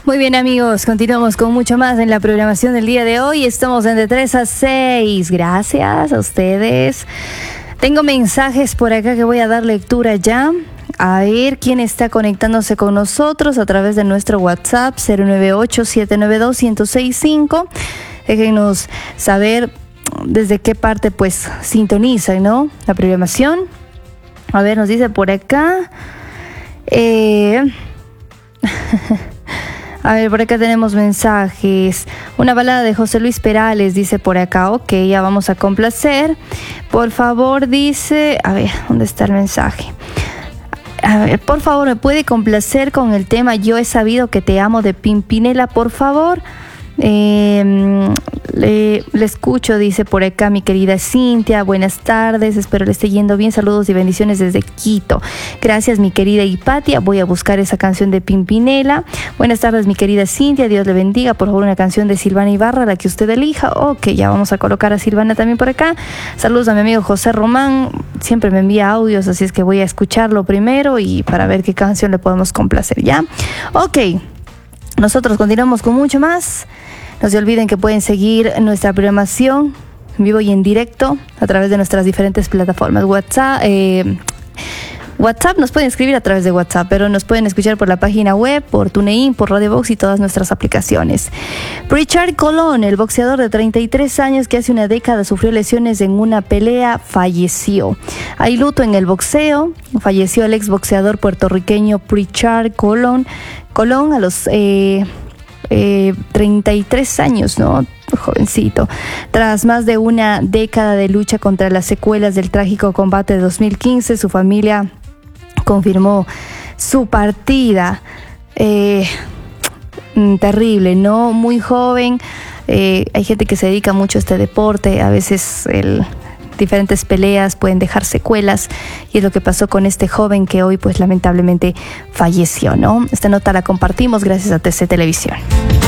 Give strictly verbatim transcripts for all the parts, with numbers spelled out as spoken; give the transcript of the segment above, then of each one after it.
Muy bien, amigos, continuamos con mucho más en la programación del día de hoy. Estamos en de tres a seis. Gracias a ustedes. Tengo mensajes por acá que voy a dar lectura ya. A ver quién está conectándose con nosotros a través de nuestro WhatsApp cero nueve ocho, siete nueve dos, uno cero seis cinco. Déjenos saber desde qué parte pues sintonizan, ¿no? La programación. A ver, nos dice por acá. Eh... A ver, por acá tenemos mensajes. Una balada de José Luis Perales, dice por acá. Ok, ya vamos a complacer. Por favor, dice... A ver, ¿dónde está el mensaje? A ver, por favor, ¿me puede complacer con el tema Yo he sabido que te amo de Pimpinela, por favor? Eh, le, le escucho, dice por acá mi querida Cintia. Buenas tardes, espero le esté yendo bien. Saludos y bendiciones desde Quito. Gracias, mi querida Hipatia. Voy a buscar esa canción de Pimpinela. Buenas tardes, mi querida Cintia. Dios le bendiga. Por favor, una canción de Silvana Ibarra, la que usted elija. Ok, ya vamos a colocar a Silvana también por acá. Saludos a mi amigo José Román. Siempre me envía audios, así es que voy a escucharlo primero y para ver qué canción le podemos complacer, ¿ya? Ok, nosotros continuamos con mucho más. No se olviden que pueden seguir nuestra programación en vivo y en directo a través de nuestras diferentes plataformas. WhatsApp, eh, WhatsApp nos pueden escribir a través de WhatsApp, pero nos pueden escuchar por la página web, por TuneIn, por Radio Box y todas nuestras aplicaciones. Pritchard Colón, el boxeador de treinta y tres años que hace una década sufrió lesiones en una pelea, falleció. Hay luto en el boxeo. Falleció el exboxeador puertorriqueño Pritchard Colón. Colón a los... Eh, Eh, treinta y tres años, ¿no? Jovencito. Tras más de una década de lucha contra las secuelas del trágico combate de dos mil quince, su familia confirmó su partida. Eh, terrible, ¿no? Muy joven. Eh, hay gente que se dedica mucho a este deporte. A veces el... diferentes peleas pueden dejar secuelas y es lo que pasó con este joven que hoy pues lamentablemente falleció, ¿no? Esta nota la compartimos gracias a T C Televisión.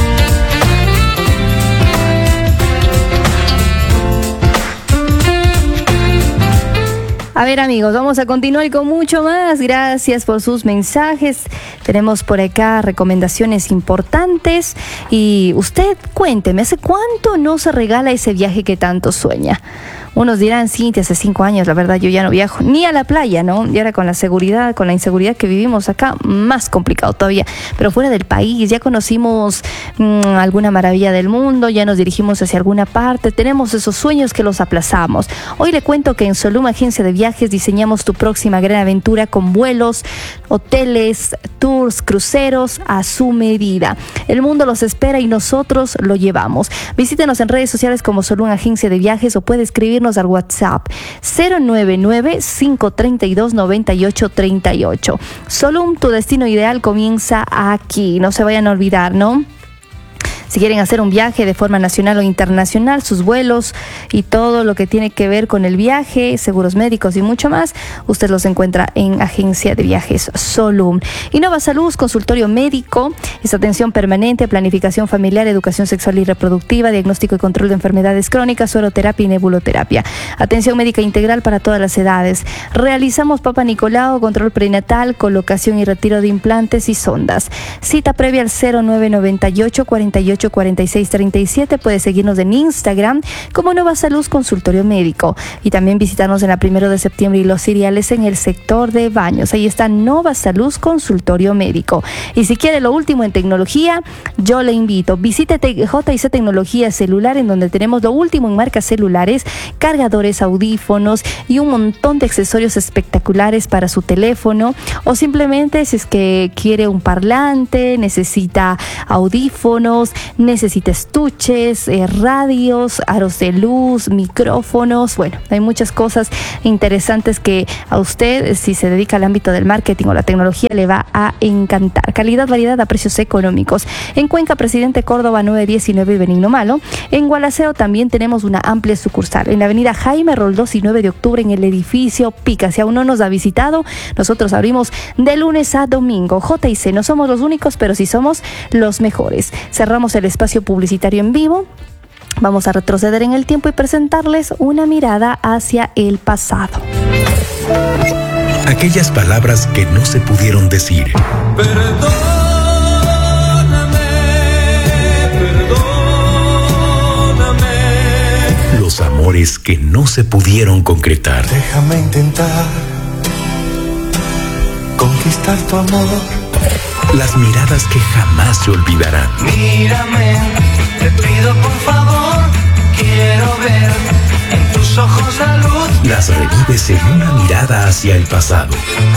A ver, amigos, vamos a continuar con mucho más. Gracias por sus mensajes. Tenemos por acá recomendaciones importantes y usted cuénteme, ¿hace cuánto no se regala ese viaje que tanto sueña? Unos dirán, sí, hace cinco años, la verdad, yo ya no viajo ni a la playa, ¿no? Y ahora con la seguridad, con la inseguridad que vivimos acá, más complicado todavía. Pero fuera del país, ya conocimos mmm, alguna maravilla del mundo, ya nos dirigimos hacia alguna parte, tenemos esos sueños que los aplazamos. Hoy le cuento que en Solum Agencia de Viajes diseñamos tu próxima gran aventura con vuelos, hoteles, tours, cruceros a su medida. El mundo los espera y nosotros lo llevamos. Visítenos en redes sociales como Solum Agencia de Viajes o puede escribirnos al WhatsApp cero nueve nueve, cinco tres dos, nueve ocho tres ocho. Solum, tu destino ideal comienza aquí. No se vayan a olvidar, ¿no? Si quieren hacer un viaje de forma nacional o internacional, sus vuelos y todo lo que tiene que ver con el viaje, seguros médicos y mucho más, usted los encuentra en Agencia de Viajes Solum. Innova Salud, consultorio médico, es atención permanente, planificación familiar, educación sexual y reproductiva, diagnóstico y control de enfermedades crónicas, sueroterapia y nebuloterapia. Atención médica integral para todas las edades. Realizamos Papa Nicolau, control prenatal, colocación y retiro de implantes y sondas. Cita previa al cero nueve nueve ocho, cuarenta y ocho, cuarenta y seis treinta y siete. Puede seguirnos en Instagram como Innova Salud Consultorio Médico y también visitarnos en la primero de septiembre y Los Ciriales en el sector de baños. Ahí está Innova Salud Consultorio Médico. Y si quiere lo último en tecnología, yo le invito, visite J y C Tecnología Celular, en donde tenemos lo último en marcas celulares, cargadores, audífonos y un montón de accesorios espectaculares para su teléfono, o simplemente si es que quiere un parlante, necesita audífonos, necesita estuches, eh, radios, aros de luz, micrófonos. Bueno, hay muchas cosas interesantes que a usted, si se dedica al ámbito del marketing o la tecnología, le va a encantar. Calidad, variedad a precios económicos. En Cuenca, Presidente Córdoba nueve diecinueve y Benigno Malo. En Gualaceo también tenemos una amplia sucursal. En la avenida Jaime Roldós y nueve de octubre en el edificio Pica. Si aún no nos ha visitado, nosotros abrimos de lunes a domingo. J y C, no somos los únicos, pero sí somos los mejores. Cerramos el espacio publicitario en vivo. Vamos a retroceder en el tiempo y presentarles una mirada hacia el pasado. Aquellas palabras que no se pudieron decir. Perdóname amores que no se pudieron concretar. Déjame intentar conquistar tu amor. Las miradas que jamás se olvidarán. Mírame, te pido por favor, quiero ver en tus ojos la luz. Las revives en una mirada hacia el pasado.